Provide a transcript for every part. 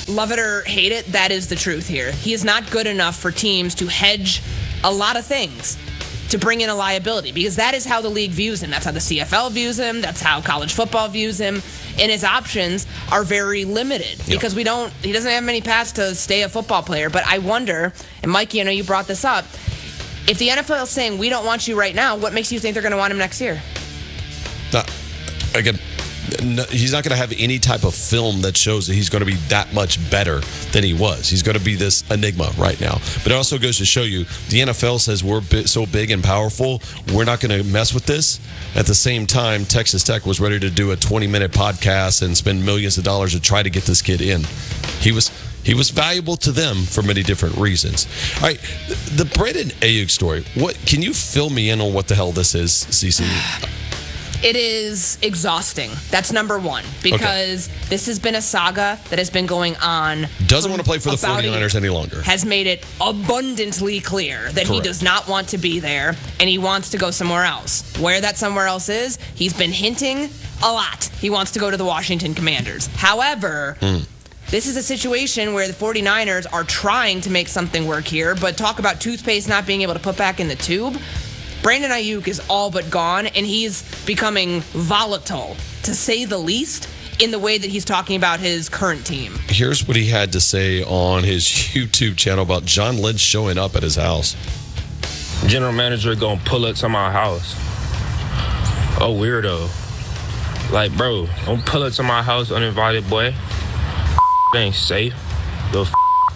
love it or hate it, that is the truth here. He is not good enough for teams to hedge a lot of things to bring in a liability, because that is how the league views him. That's how the CFL views him. That's how college football views him. And his options are very limited because he doesn't have many paths to stay a football player. But I wonder, and Mikey, I know you brought this up, if the NFL is saying we don't want you right now, what makes you think they're going to want him next year? Again, he's not going to have any type of film that shows that he's going to be that much better than he was. He's going to be this enigma right now. But it also goes to show you, the NFL says we're so big and powerful, we're not going to mess with this. At the same time, Texas Tech was ready to do a 20-minute podcast and spend millions of dollars to try to get this kid in. He was valuable to them for many different reasons. All right, the Brandon Aiyuk story. What can you fill me in on what the hell this is, CeCe? It is exhausting. That's number one, because this has been a saga that has been going on. Doesn't want to play for the 49ers any longer. Has made it abundantly clear that he does not want to be there, and he wants to go somewhere else. Where that somewhere else is, he's been hinting a lot. He wants to go to the Washington Commanders. However, this is a situation where the 49ers are trying to make something work here, but talk about toothpaste not being able to put back in the tube. Brandon Aiyuk is all but gone, and he's becoming volatile, to say the least, in the way that he's talking about his current team. Here's what he had to say on his YouTube channel about John Lynch showing up at his house. General manager gonna pull up to my house. Oh, weirdo. Like, bro, don't pull up to my house uninvited, boy. It ain't safe. But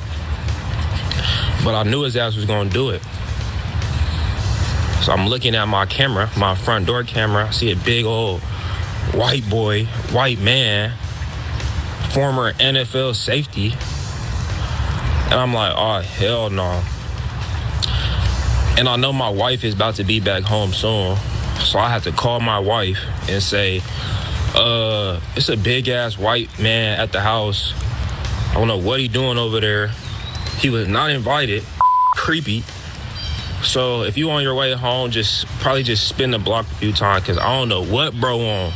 I knew his ass was gonna do it. So I'm looking at my camera, my front door camera. I see a big old white man, former NFL safety. And I'm like, oh, hell no. And I know my wife is about to be back home soon. So I had to call my wife and say, it's a big-ass white man at the house. I don't know what he doing over there. He was not invited. Creepy. So if you on your way home, probably spin the block a few times, because I don't know what bro on.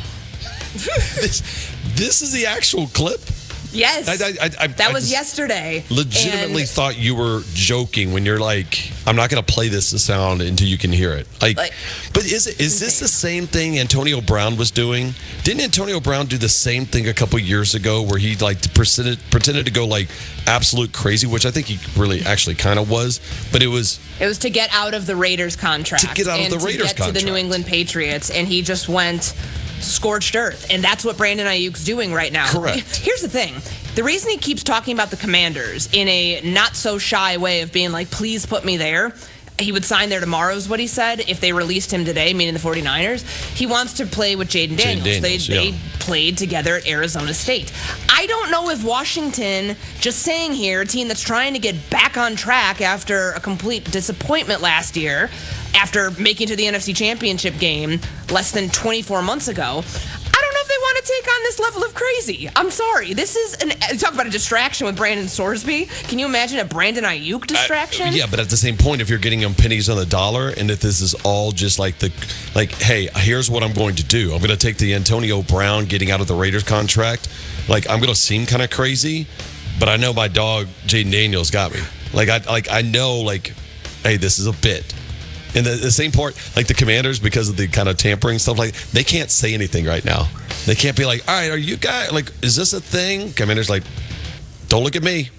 This is the actual clip? Yes. That was yesterday. Legitimately thought you were joking when you're like, I'm not going to play this to sound until you can hear it. But is this the same thing Antonio Brown was doing? Didn't Antonio Brown do the same thing a couple years ago where he pretended to go like absolute crazy, which I think he really actually kind of was, but it was to get out of the Raiders contract. To get out of the Raiders contract. To the New England Patriots, and he just went scorched earth, and that's what Brandon Ayuk's doing right now. Correct. Here's the thing. The reason he keeps talking about the Commanders in a not-so-shy way of being like, please put me there, he would sign there tomorrow is what he said, if they released him today, meaning the 49ers. He wants to play with Jaden Daniels. They played together at Arizona State. I don't know if Washington, just saying here, a team that's trying to get back on track after a complete disappointment last year, after making to the NFC Championship game less than 24 months ago, I don't know if they want to take on this level of crazy. I'm sorry. This is talk about a distraction with Brandon Sorsby. Can you imagine a Brandon Ayuk distraction? Yeah, but at the same point, if you're getting them pennies on the dollar, and if this is all just like hey, here's what I'm going to do. I'm going to take the Antonio Brown getting out of the Raiders contract. Like, I'm going to seem kind of crazy, but I know my dog Jaden Daniels got me. I know, hey, this is a bit. And the same part, like the Commanders, because of the kind of tampering stuff, they can't say anything right now. They can't be like, all right, are you guys, is this a thing? Commanders don't look at me.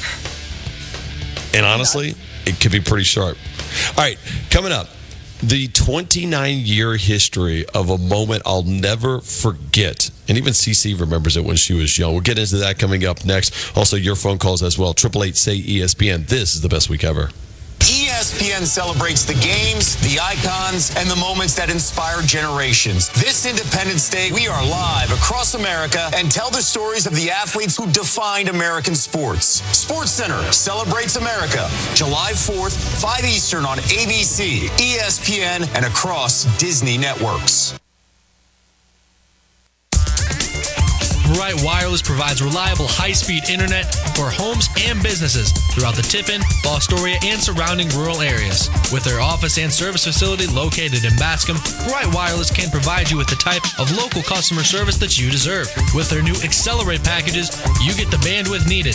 And honestly, it could be pretty sharp. All right, coming up, the 29-year history of a moment I'll never forget. And even CeCe remembers it when she was young. We'll get into that coming up next. Also, your phone calls as well. 888-SAY-ESPN. This is the best week ever. ESPN celebrates the games, the icons, and the moments that inspire generations. This Independence Day, we are live across America and tell the stories of the athletes who defined American sports. SportsCenter celebrates America, July 4th, 5 Eastern on ABC, ESPN, and across Disney networks. Right Wireless provides reliable high-speed internet for homes and businesses throughout the Tiffin, Fostoria, and surrounding rural areas. With their office and service facility located in Bascom, Right Wireless can provide you with the type of local customer service that you deserve. With their new Accelerate packages, you get the bandwidth needed